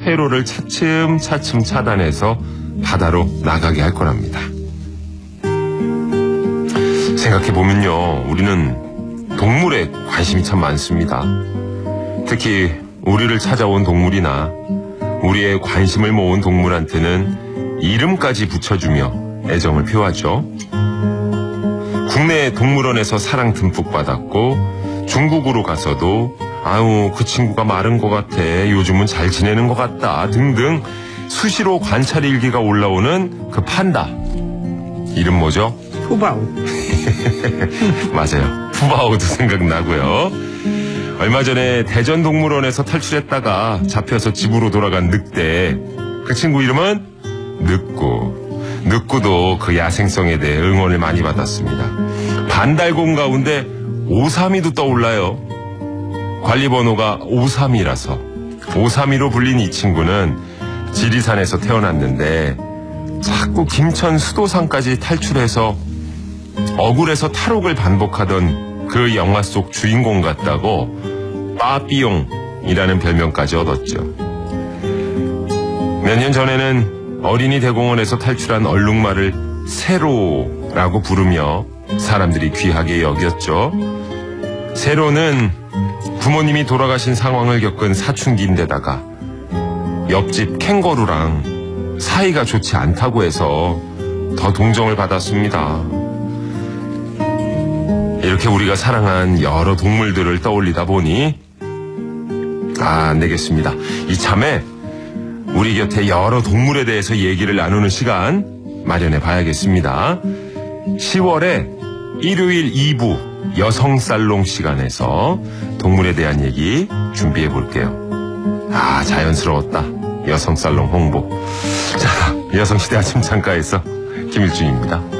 회로를 차츰차츰 차단해서 바다로 나가게 할 거랍니다. 생각해보면요, 우리는 동물에 관심이 참 많습니다. 특히 우리를 찾아온 동물이나 우리의 관심을 모은 동물한테는 이름까지 붙여주며 애정을 표하죠. 국내 동물원에서 사랑 듬뿍 받았고 중국으로 가서도 아유 그 친구가 마른 것 같아, 요즘은 잘 지내는 것 같다 등등 수시로 관찰 일기가 올라오는 그 판다. 이름 뭐죠? 푸바오. 맞아요. 푸바오도 생각나고요. 얼마 전에 대전동물원에서 탈출했다가 잡혀서 집으로 돌아간 늑대. 그 친구 이름은 늑구. 늑구도 그 야생성에 대해 응원을 많이 받았습니다. 반달곰 가운데 오삼이도 떠올라요. 관리번호가 532라서 532로 불린 이 친구는 지리산에서 태어났는데 자꾸 김천 수도산까지 탈출해서 억울해서 탈옥을 반복하던 그 영화 속 주인공 같다고 빠삐용이라는 별명까지 얻었죠. 몇 년 전에는 어린이 대공원에서 탈출한 얼룩말을 세로라고 부르며 사람들이 귀하게 여겼죠. 세로는 부모님이 돌아가신 상황을 겪은 사춘기인데다가 옆집 캥거루랑 사이가 좋지 않다고 해서 더 동정을 받았습니다. 이렇게 우리가 사랑한 여러 동물들을 떠올리다 보니 안 되겠습니다. 이참에 우리 곁에 여러 동물에 대해서 얘기를 나누는 시간 마련해 봐야겠습니다. 10월에 일요일 2부 여성살롱 시간에서 동물에 대한 얘기 준비해 볼게요. 아, 자연스러웠다. 여성살롱 홍보. 자, 여성시대 아침 창가에서 김일중입니다.